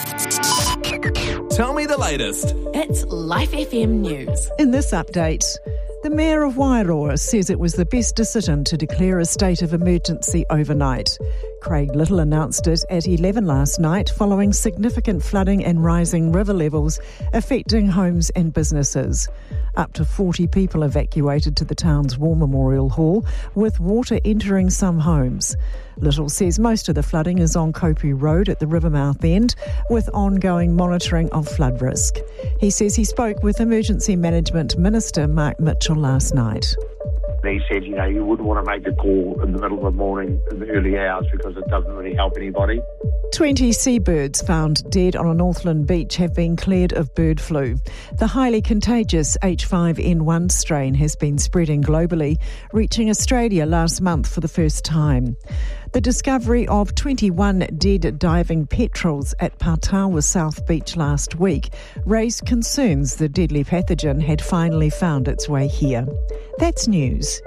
Tell me the latest. It's Life FM News. In this update, the Mayor of Wairoa says it was the best decision to declare a state of emergency overnight. Craig Little announced it at 11 last night following significant flooding and rising river levels affecting homes and businesses. Up to 40 people evacuated to the town's War Memorial Hall, with water entering some homes. Little says most of the flooding is on Kopu Road at the Rivermouth end, with ongoing monitoring of flood risk. He says he spoke with Emergency Management Minister Mark Mitchell last night. He said, you wouldn't want to make a call in the middle of the morning in the early hours because it doesn't really help anybody. 20 seabirds found dead on a Northland beach have been cleared of bird flu. The highly contagious H5N1 strain has been spreading globally, reaching Australia last month for the first time. The discovery of 21 dead diving petrels at Patawa South Beach last week raised concerns the deadly pathogen had finally found its way here. That's news.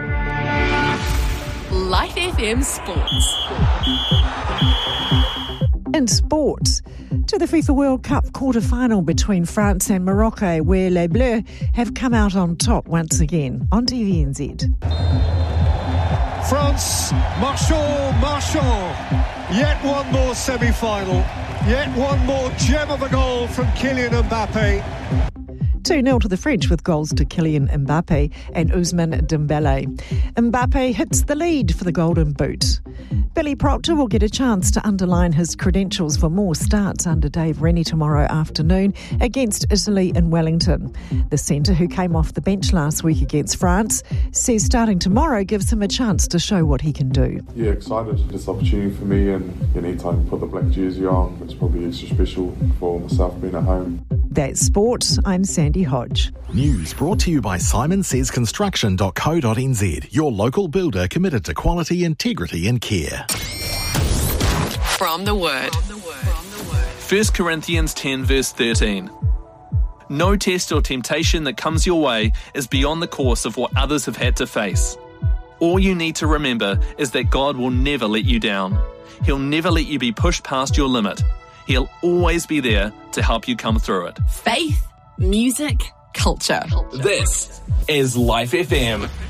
Life FM Sports. In sports, to the FIFA World Cup quarter-final between France and Morocco, where Les Bleus have come out on top once again. On TVNZ. France, Marchand. Yet one more semi-final. Yet one more gem of a goal from Kylian Mbappe. 2-0 to the French with goals to Kylian Mbappe and Ousmane Dembele. Mbappe hits the lead for the Golden Boot. Billy Proctor will get a chance to underline his credentials for more starts under Dave Rennie tomorrow afternoon against Italy in Wellington. The centre, who came off the bench last week against France, says starting tomorrow gives him a chance to show what he can do. Yeah, excited. This opportunity for me, and anytime I put the black jersey on, it's probably extra special for myself being at home. That's sport. I'm Sandy Hodge. News brought to you by simonsayesconstruction.co.nz, your local builder committed to quality, integrity and care. From the Word. 1 Corinthians 10 verse 13. No test or temptation that comes your way is beyond the course of what others have had to face. All you need to remember is that God will never let you down. He'll never let you be pushed past your limit. He'll always be there to help you come through it. Faith, music, culture. This is Life FM.